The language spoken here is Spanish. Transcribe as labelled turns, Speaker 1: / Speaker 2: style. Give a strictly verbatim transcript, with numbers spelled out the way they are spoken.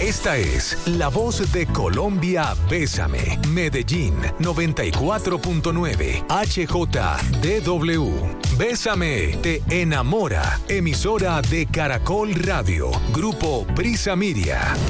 Speaker 1: Esta es la voz de Colombia. Bésame. Medellín noventa y cuatro punto nueve H J D W. Bésame te enamora. Emisora de Caracol Radio. Grupo Prisa Media.